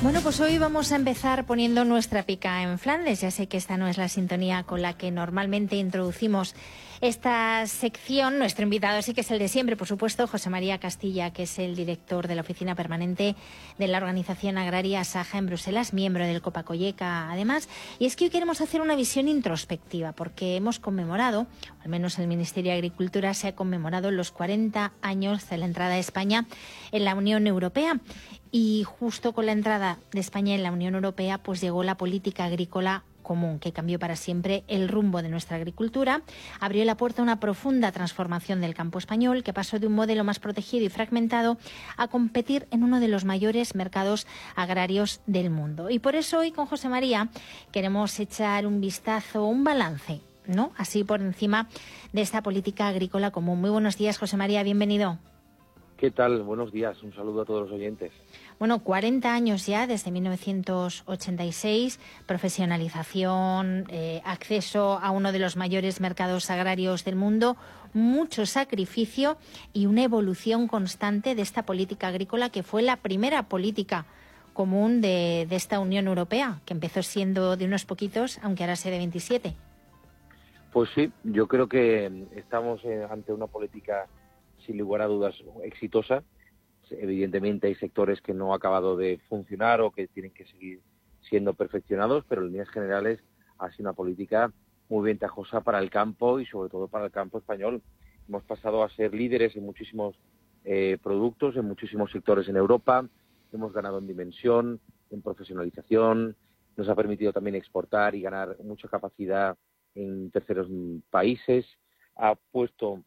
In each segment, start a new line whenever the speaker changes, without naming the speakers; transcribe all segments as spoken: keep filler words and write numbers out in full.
Bueno, pues hoy vamos a empezar poniendo nuestra pica en Flandes. Ya sé que esta no es la sintonía con la que normalmente introducimos esta sección. Nuestro invitado sí que es el de siempre, por supuesto, José María Castilla, que es el director de la Oficina Permanente de la Organización Agraria Saja en Bruselas, miembro del Copacogeca además. Y es que hoy queremos hacer una visión introspectiva, porque hemos conmemorado, al menos el Ministerio de Agricultura se ha conmemorado los cuarenta años de la entrada de España en la Unión Europea. Y justo con la entrada de España en la Unión Europea, pues llegó la política agrícola común, que cambió para siempre el rumbo de nuestra agricultura, abrió la puerta a una profunda transformación del campo español, que pasó de un modelo más protegido y fragmentado a competir en uno de los mayores mercados agrarios del mundo. Y por eso hoy con José María queremos echar un vistazo, un balance, ¿no?, así por encima de esta política agrícola común. Muy buenos días, José María, bienvenido.
¿Qué tal? Buenos días. Un saludo a todos los oyentes.
Bueno, cuarenta años ya, desde mil novecientos ochenta y seis, profesionalización, eh, acceso a uno de los mayores mercados agrarios del mundo, mucho sacrificio y una evolución constante de esta política agrícola que fue la primera política común de, de esta Unión Europea, que empezó siendo de unos poquitos, aunque ahora sea de veintisiete.
Pues sí, yo creo que estamos ante una política sin lugar a dudas exitosa. Evidentemente hay sectores que no han acabado de funcionar o que tienen que seguir siendo perfeccionados, pero en líneas generales ha sido una política muy ventajosa para el campo y sobre todo para el campo español. Hemos pasado a ser líderes en muchísimos eh, productos, en muchísimos sectores en Europa, hemos ganado en dimensión, en profesionalización, nos ha permitido también exportar y ganar mucha capacidad en terceros países, ha puesto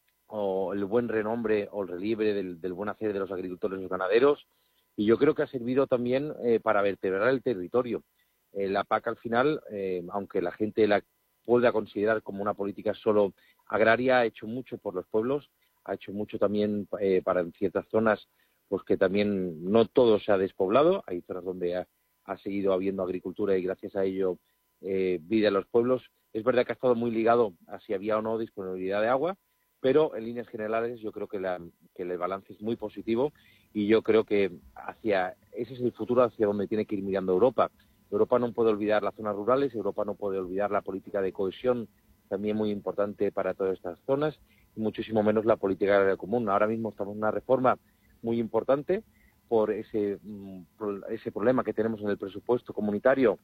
o el buen renombre o el relieve del, del buen hacer de los agricultores y los ganaderos, y yo creo que ha servido también eh, para vertebrar el territorio. Eh, la P A C al final, eh, aunque la gente la pueda considerar como una política solo agraria, ha hecho mucho por los pueblos, ha hecho mucho también eh, para en ciertas zonas, pues que también no todo se ha despoblado, hay zonas donde ha, ha seguido habiendo agricultura y gracias a ello eh, vida en los pueblos. Es verdad que ha estado muy ligado a si había o no disponibilidad de agua, pero en líneas generales yo creo que, la, que el balance es muy positivo y yo creo que hacia ese es el futuro hacia donde tiene que ir mirando Europa. Europa no puede olvidar las zonas rurales, Europa no puede olvidar la política de cohesión, también muy importante para todas estas zonas, y muchísimo menos la política agraria común. Ahora mismo estamos en una reforma muy importante por ese, ese problema que tenemos en el presupuesto comunitario,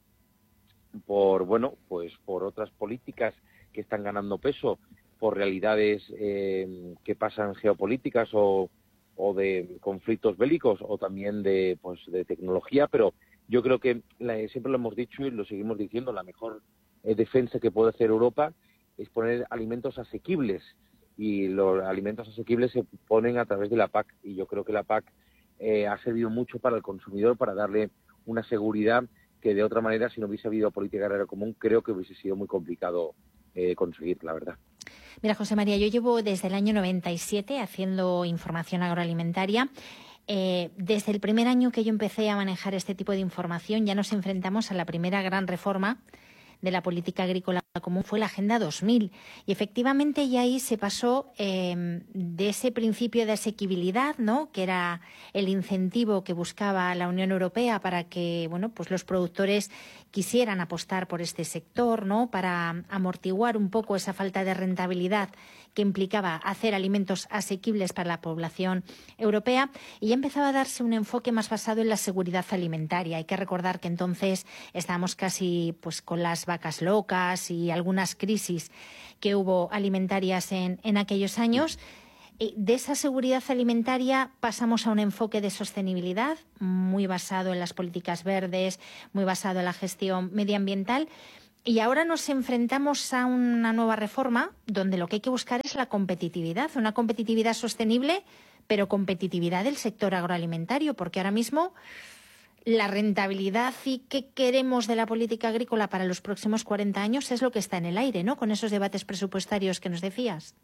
por bueno, pues por otras políticas que están ganando peso, por realidades eh, que pasan geopolíticas o, o de conflictos bélicos o también de, pues, de tecnología, pero yo creo que la, siempre lo hemos dicho y lo seguimos diciendo, la mejor eh, defensa que puede hacer Europa es poner alimentos asequibles, y los alimentos asequibles se ponen a través de la P A C, y yo creo que la P A C eh, ha servido mucho para el consumidor, para darle una seguridad que de otra manera, si no hubiese habido política agraria común, creo que hubiese sido muy complicado eh, conseguir, la verdad.
Mira, José María, yo llevo desde el año noventa y siete haciendo información agroalimentaria. Eh, desde el primer año que yo empecé a manejar este tipo de información ya nos enfrentamos a la primera gran reforma de la política agrícola común, fue la Agenda dos mil. Y efectivamente ya ahí se pasó eh, de ese principio de asequibilidad, ¿no?, que era el incentivo que buscaba la Unión Europea para que, bueno, pues los productores quisieran apostar por este sector, ¿no?, para amortiguar un poco esa falta de rentabilidad que implicaba hacer alimentos asequibles para la población europea, y ya empezaba a darse un enfoque más basado en la seguridad alimentaria. Hay que recordar que entonces estábamos casi pues con las vacas locas y algunas crisis que hubo alimentarias en, en aquellos años. De esa seguridad alimentaria pasamos a un enfoque de sostenibilidad muy basado en las políticas verdes, muy basado en la gestión medioambiental. Y ahora nos enfrentamos a una nueva reforma donde lo que hay que buscar es la competitividad, una competitividad sostenible, pero competitividad del sector agroalimentario, porque ahora mismo la rentabilidad y qué queremos de la política agrícola para los próximos cuarenta años es lo que está en el aire, ¿no?, con esos debates presupuestarios que nos decías.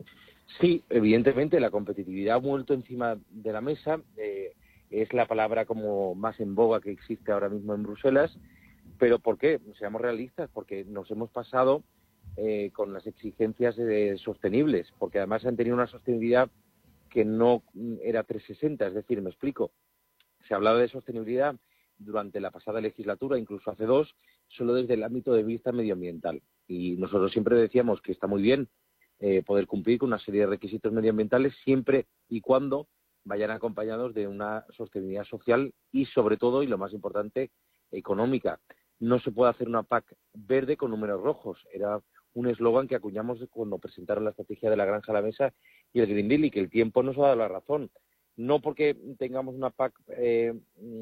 Sí, evidentemente la competitividad ha vuelto encima de la mesa, eh, es la palabra como más en boga que existe ahora mismo en Bruselas. ¿Pero por qué? Seamos realistas, porque nos hemos pasado eh, con las exigencias eh, sostenibles, porque además han tenido una sostenibilidad que no era trescientos sesenta, es decir, me explico. Se hablaba de sostenibilidad durante la pasada legislatura, incluso hace dos, solo desde el ámbito de vista medioambiental. Y nosotros siempre decíamos que está muy bien eh, poder cumplir con una serie de requisitos medioambientales siempre y cuando vayan acompañados de una sostenibilidad social y, sobre todo, y lo más importante, económica. No se puede hacer una P A C verde con números rojos. Era un eslogan que acuñamos cuando presentaron la estrategia de la granja a la mesa y el Green Deal, y que el tiempo nos ha dado la razón. No porque tengamos una P A C eh,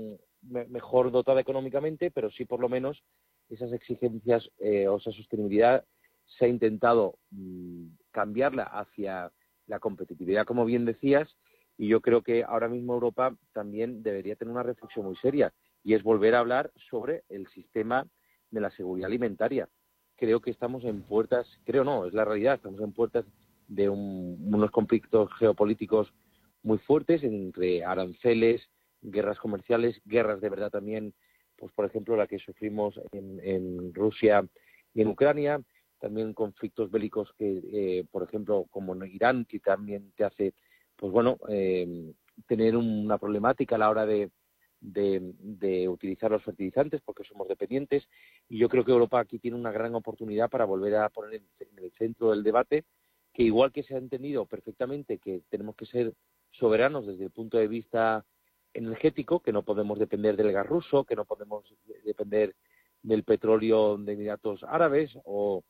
mejor dotada económicamente, pero sí por lo menos esas exigencias eh, o esa sostenibilidad se ha intentado mmm, cambiarla hacia la competitividad, como bien decías, y yo creo que ahora mismo Europa también debería tener una reflexión muy seria, y es volver a hablar sobre el sistema de la seguridad alimentaria. Creo que estamos en puertas, creo no, es la realidad, estamos en puertas de un, unos conflictos geopolíticos muy fuertes entre aranceles, guerras comerciales, guerras de verdad también, pues por ejemplo la que sufrimos en, en Rusia y en Ucrania, también conflictos bélicos que, eh, por ejemplo, como en Irán, que también te hace, pues bueno, eh, tener una problemática a la hora de, de, de utilizar los fertilizantes, porque somos dependientes, y yo creo que Europa aquí tiene una gran oportunidad para volver a poner en el centro del debate, que igual que se ha entendido perfectamente que tenemos que ser soberanos desde el punto de vista energético, que no podemos depender del gas ruso, que no podemos depender del petróleo de Emiratos Árabes o,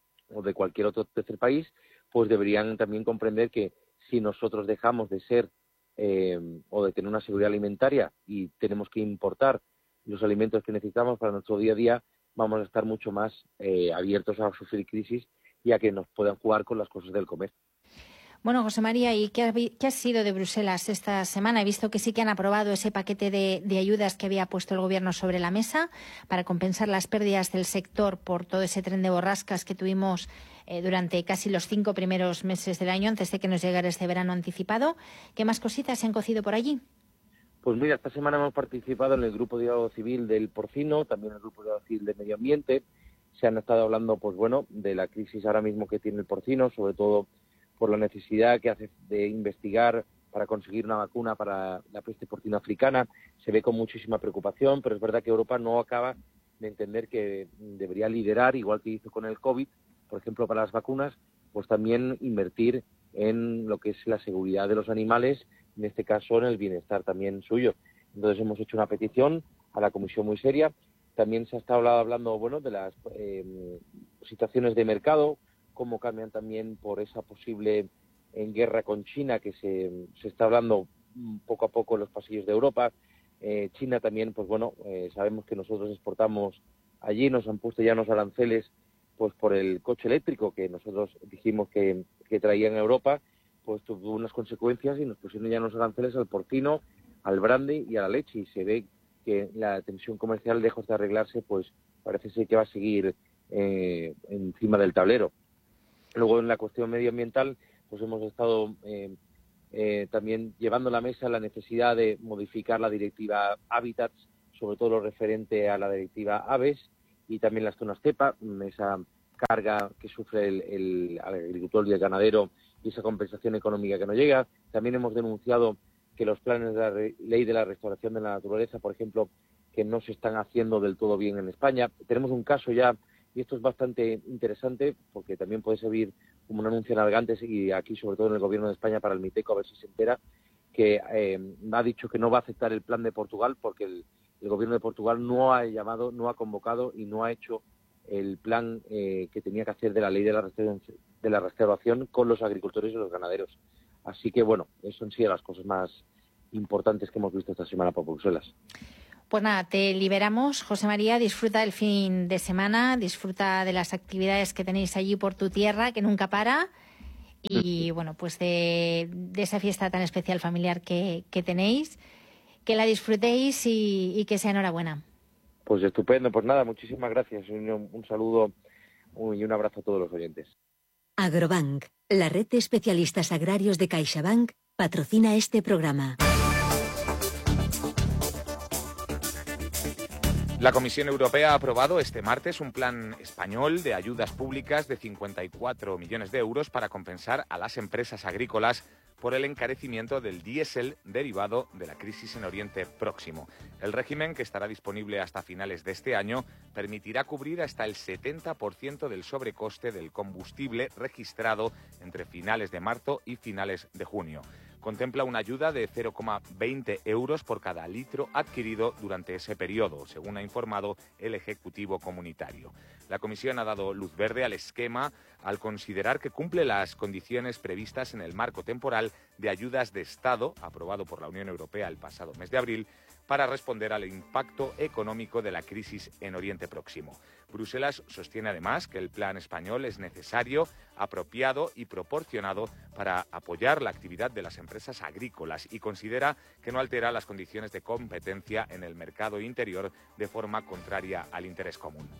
o de cualquier otro tercer país, pues deberían también comprender que si nosotros dejamos de ser eh, o de tener una seguridad alimentaria y tenemos que importar los alimentos que necesitamos para nuestro día a día, vamos a estar mucho más eh, abiertos a sufrir crisis y a que nos puedan jugar con las cosas del comer.
Bueno, José María, ¿y qué ha, qué ha sido de Bruselas esta semana? He visto que sí que han aprobado ese paquete de, de ayudas que había puesto el Gobierno sobre la mesa para compensar las pérdidas del sector por todo ese tren de borrascas que tuvimos eh, durante casi los cinco primeros meses del año, antes de que nos llegara este verano anticipado. ¿Qué más cositas se han cocido por allí?
Pues mira, esta semana hemos participado en el Grupo de Diálogo Civil del Porcino, también en el Grupo de Diálogo Civil del Medio Ambiente. Se han estado hablando, pues bueno, de la crisis ahora mismo que tiene el porcino, sobre todo por la necesidad que hace de investigar para conseguir una vacuna para la peste porcina africana. Se ve con muchísima preocupación, pero es verdad que Europa no acaba de entender que debería liderar, igual que hizo con el COVID, por ejemplo, para las vacunas, pues también invertir en lo que es la seguridad de los animales, en este caso en el bienestar también suyo. Entonces hemos hecho una petición a la Comisión muy seria. También se ha estado hablando, bueno, de las eh, situaciones de mercado, cómo cambian también por esa posible en guerra con China que se, se está hablando poco a poco en los pasillos de Europa. Eh, China también, pues bueno, eh, sabemos que nosotros exportamos allí, nos han puesto ya unos aranceles pues por el coche eléctrico que nosotros dijimos que, que traían a Europa, pues tuvo unas consecuencias y nos pusieron ya unos aranceles al porcino, al brandy y a la leche, y se ve que la tensión comercial, lejos de arreglarse, pues parece ser que va a seguir eh, encima del tablero. Luego, en la cuestión medioambiental, pues hemos estado eh, eh, también llevando a la mesa la necesidad de modificar la directiva Hábitats, sobre todo lo referente a la directiva Aves y también las zonas cepa, esa carga que sufre el, el agricultor y el ganadero y esa compensación económica que no llega. También hemos denunciado que los planes de la re- ley de la restauración de la naturaleza, por ejemplo, que no se están haciendo del todo bien en España. Tenemos un caso ya, y esto es bastante interesante porque también puede servir como un anuncio en Algantes y aquí, sobre todo en el Gobierno de España, para el MITECO, a ver si se entera, que eh, ha dicho que no va a aceptar el plan de Portugal porque el, el Gobierno de Portugal no ha llamado, no ha convocado y no ha hecho el plan eh, que tenía que hacer de la ley de la, de la restauración con los agricultores y los ganaderos. Así que, bueno, eso han sido las cosas más importantes que hemos visto esta semana por Bruselas.
Pues nada, te liberamos, José María, disfruta el fin de semana, disfruta de las actividades que tenéis allí por tu tierra, que nunca para, y bueno, pues de, de esa fiesta tan especial familiar que, que tenéis, que la disfrutéis y, y que sea enhorabuena.
Pues estupendo, pues nada, muchísimas gracias, un, un saludo y un abrazo a todos los oyentes.
Agrobank, la red de especialistas agrarios de CaixaBank, patrocina este programa.
La Comisión Europea ha aprobado este martes un plan español de ayudas públicas de cincuenta y cuatro millones de euros para compensar a las empresas agrícolas por el encarecimiento del diésel derivado de la crisis en Oriente Próximo. El régimen, que estará disponible hasta finales de este año, permitirá cubrir hasta el setenta por ciento del sobrecoste del combustible registrado entre finales de marzo y finales de junio. Contempla una ayuda de cero coma veinte euros por cada litro adquirido durante ese periodo, según ha informado el Ejecutivo Comunitario. La Comisión ha dado luz verde al esquema al considerar que cumple las condiciones previstas en el marco temporal de ayudas de Estado, aprobado por la Unión Europea el pasado mes de abril, para responder al impacto económico de la crisis en Oriente Próximo. Bruselas sostiene además que el plan español es necesario, apropiado y proporcionado para apoyar la actividad de las empresas agrícolas y considera que no altera las condiciones de competencia en el mercado interior de forma contraria al interés común.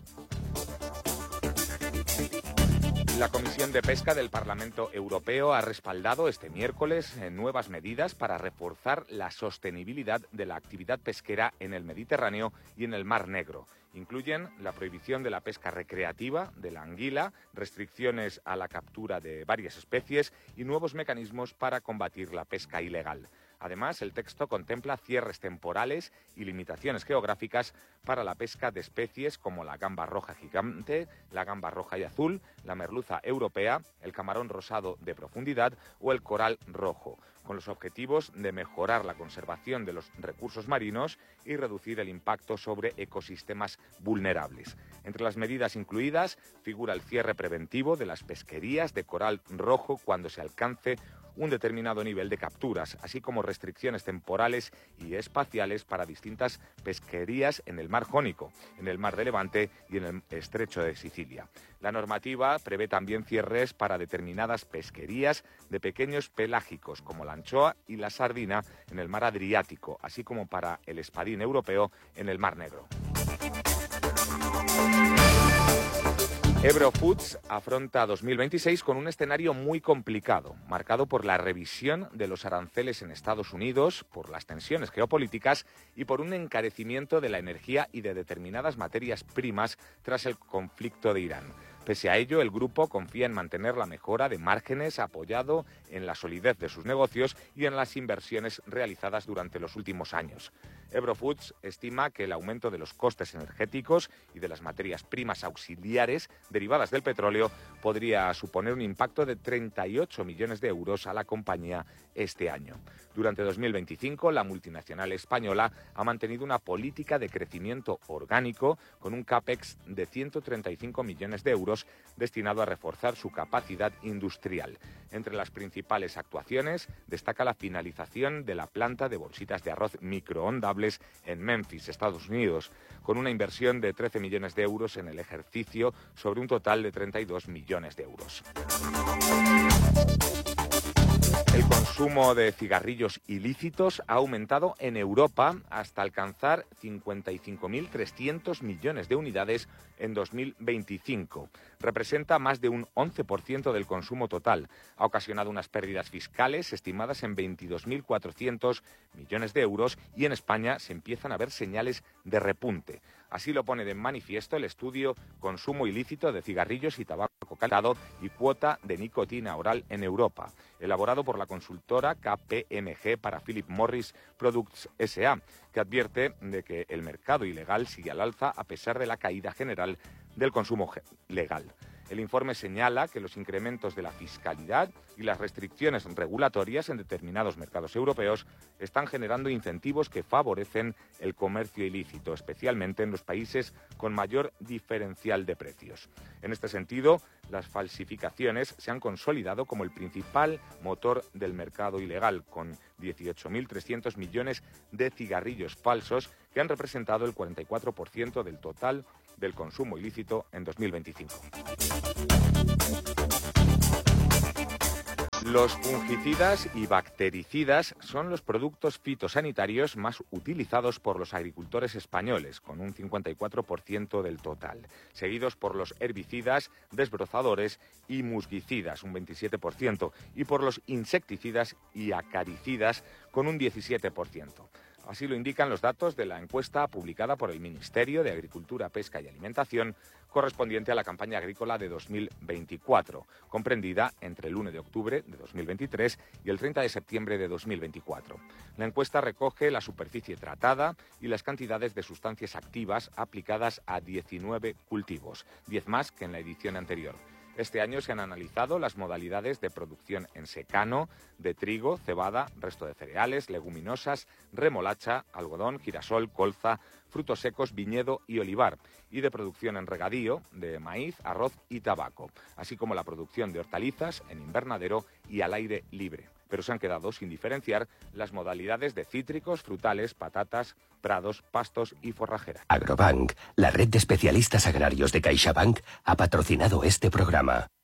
La Comisión de Pesca del Parlamento Europeo ha respaldado este miércoles nuevas medidas para reforzar la sostenibilidad de la actividad pesquera en el Mediterráneo y en el Mar Negro. Incluyen la prohibición de la pesca recreativa de la anguila, restricciones a la captura de varias especies y nuevos mecanismos para combatir la pesca ilegal. Además, el texto contempla cierres temporales y limitaciones geográficas para la pesca de especies como la gamba roja gigante, la gamba roja y azul, la merluza europea, el camarón rosado de profundidad o el coral rojo, con los objetivos de mejorar la conservación de los recursos marinos y reducir el impacto sobre ecosistemas vulnerables. Entre las medidas incluidas figura el cierre preventivo de las pesquerías de coral rojo cuando se alcance un determinado nivel de capturas, así como restricciones temporales y espaciales para distintas pesquerías en el Mar Jónico, en el Mar de Levante y en el Estrecho de Sicilia. La normativa prevé también cierres para determinadas pesquerías de pequeños pelágicos, como la anchoa y la sardina en el Mar Adriático, así como para el espadín europeo en el Mar Negro. Ebro Foods afronta dos mil veintiséis con un escenario muy complicado, marcado por la revisión de los aranceles en Estados Unidos, por las tensiones geopolíticas y por un encarecimiento de la energía y de determinadas materias primas tras el conflicto de Irán. Pese a ello, el grupo confía en mantener la mejora de márgenes apoyado en la solidez de sus negocios y en las inversiones realizadas durante los últimos años. Ebro Foods estima que el aumento de los costes energéticos y de las materias primas auxiliares derivadas del petróleo podría suponer un impacto de treinta y ocho millones de euros a la compañía este año. Durante dos mil veinticinco, la multinacional española ha mantenido una política de crecimiento orgánico con un CAPEX de ciento treinta y cinco millones de euros destinado a reforzar su capacidad industrial. Entre las principales actuaciones destaca la finalización de la planta de bolsitas de arroz microondables en Memphis, Estados Unidos, con una inversión de trece millones de euros en el ejercicio sobre un total de treinta y dos millones de euros. El consumo de cigarrillos ilícitos ha aumentado en Europa hasta alcanzar cincuenta y cinco mil trescientos millones de unidades en dos mil veinticinco. Representa más de un once por ciento del consumo total. Ha ocasionado unas pérdidas fiscales estimadas en veintidós mil cuatrocientos millones de euros y en España se empiezan a ver señales de repunte. Así lo pone de manifiesto el estudio Consumo ilícito de cigarrillos y tabaco calado y cuota de nicotina oral en Europa, elaborado por la consultora K P M G para Philip Morris Products S A, que advierte de que el mercado ilegal sigue al alza a pesar de la caída general del consumo legal. El informe señala que los incrementos de la fiscalidad y las restricciones regulatorias en determinados mercados europeos están generando incentivos que favorecen el comercio ilícito, especialmente en los países con mayor diferencial de precios. En este sentido, las falsificaciones se han consolidado como el principal motor del mercado ilegal, con dieciocho mil trescientos millones de cigarrillos falsos que han representado el cuarenta y cuatro por ciento del total del consumo ilícito en dos mil veinticinco. Los fungicidas y bactericidas son los productos fitosanitarios más utilizados por los agricultores españoles, con un cincuenta y cuatro por ciento del total, seguidos por los herbicidas, desbrozadores y musguicidas, un veintisiete por ciento, y por los insecticidas y acaricidas, con un diecisiete por ciento. Así lo indican los datos de la encuesta publicada por el Ministerio de Agricultura, Pesca y Alimentación, correspondiente a la campaña agrícola de dos mil veinticuatro, comprendida entre el uno de octubre de dos mil veintitrés y el treinta de septiembre de dos mil veinticuatro. La encuesta recoge la superficie tratada y las cantidades de sustancias activas aplicadas a diecinueve cultivos, diez más que en la edición anterior. Este año se han analizado las modalidades de producción en secano, de trigo, cebada, resto de cereales, leguminosas, remolacha, algodón, girasol, colza, frutos secos, viñedo y olivar, y de producción en regadío, de maíz, arroz y tabaco, así como la producción de hortalizas en invernadero y al aire libre. Pero se han quedado sin diferenciar las modalidades de cítricos, frutales, patatas, prados, pastos y forrajeras.
Agrobank, la red de especialistas agrarios de CaixaBank, ha patrocinado este programa.